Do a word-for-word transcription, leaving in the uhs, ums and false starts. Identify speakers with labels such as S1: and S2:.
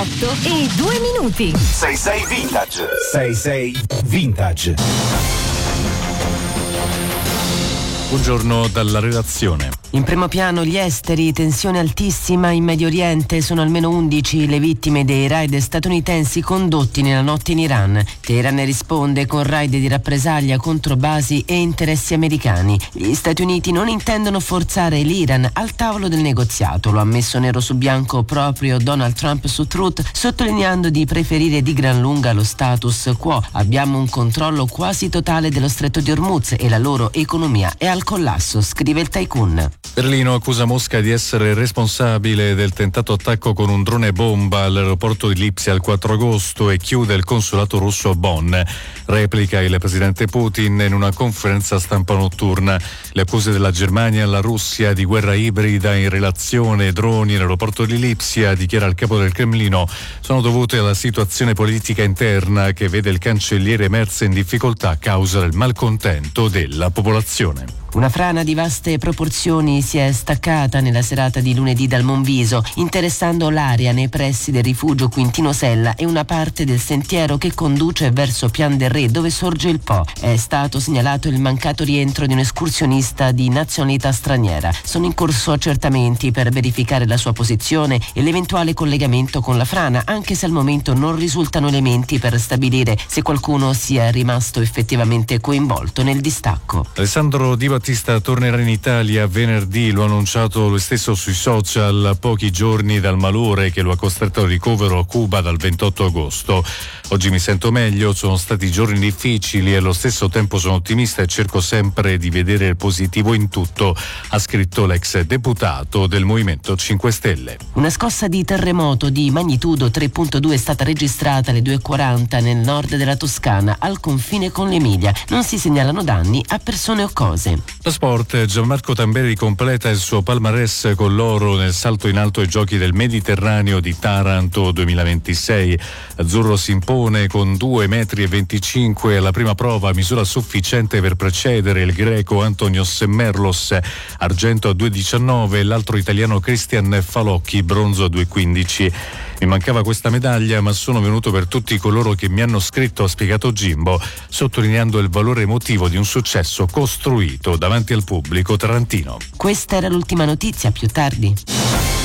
S1: otto e due minuti.
S2: sei sei Vintage. sei sei Vintage.
S3: Buongiorno dalla redazione.
S4: In primo piano gli esteri, tensione altissima in Medio Oriente, sono almeno undici le vittime dei raid statunitensi condotti nella notte in Iran. Teheran risponde con raid di rappresaglia contro basi e interessi americani. Gli Stati Uniti non intendono forzare l'Iran al tavolo del negoziato, lo ha messo nero su bianco proprio Donald Trump su Truth, sottolineando di preferire di gran lunga lo status quo. Abbiamo un controllo quasi totale dello stretto di Hormuz e la loro economia è al collasso, scrive il tycoon.
S3: Berlino accusa Mosca di essere responsabile del tentato attacco con un drone bomba all'aeroporto di Lipsia il quattro agosto e chiude il consolato russo a Bonn. Replica il presidente Putin in una conferenza stampa notturna. Le accuse della Germania alla Russia di guerra ibrida in relazione ai droni all'aeroporto di Lipsia, dichiara il capo del Cremlino, sono dovute alla situazione politica interna che vede il cancelliere Merz in difficoltà a causa del malcontento della popolazione.
S4: Una frana di vaste proporzioni si è staccata nella serata di lunedì dal Monviso, interessando l'area nei pressi del rifugio Quintino Sella e una parte del sentiero che conduce verso Pian del Re, dove sorge il Po. È stato segnalato il mancato rientro di un escursionista di nazionalità straniera. Sono in corso accertamenti per verificare la sua posizione e l'eventuale collegamento con la frana, anche se al momento non risultano elementi per stabilire se qualcuno sia rimasto effettivamente coinvolto nel distacco.
S3: Alessandro Di Battista tornerà in Italia venerdì, lo ha annunciato lui stesso sui social a pochi giorni dal malore che lo ha costretto al ricovero a Cuba dal ventotto agosto. Oggi mi sento meglio, sono stati giorni difficili e allo stesso tempo sono ottimista e cerco sempre di vedere il positivo in tutto, ha scritto l'ex deputato del Movimento cinque Stelle.
S4: Una scossa di terremoto di magnitudo tre virgola due è stata registrata alle due e quaranta nel nord della Toscana, al confine con l'Emilia. Non si segnalano danni a persone o cose.
S3: La sport, Gianmarco Tamberi completa il suo palmarès con l'oro nel salto in alto ai Giochi del Mediterraneo di Taranto duemilaventisei. Azzurro si impone con due metri e venticinque alla prima prova, misura sufficiente per precedere il greco Antonios Merlos, argento a due virgola diciannove, e l'altro italiano Cristian Falocchi, bronzo a due virgola quindici. Mi mancava questa medaglia, ma sono venuto per tutti coloro che mi hanno scritto, ha spiegato Gimbo, sottolineando il valore emotivo di un successo costruito davanti al pubblico tarantino.
S4: Questa era l'ultima notizia, più tardi.